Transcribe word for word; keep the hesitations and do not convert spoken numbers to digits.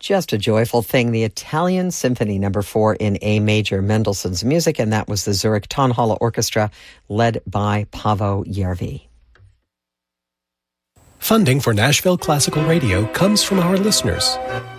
Just a joyful thing, the Italian Symphony number four in A major, Mendelssohn's music, and that was the Zurich Tonhalle Orchestra led by Paavo Järvi. Funding for Nashville Classical Radio comes from our listeners.